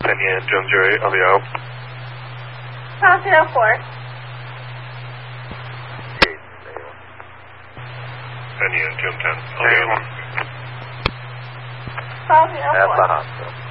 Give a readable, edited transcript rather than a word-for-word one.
NEN 208, I'll be out. 504. NEN 210, I'll be out. 504. At the hospital.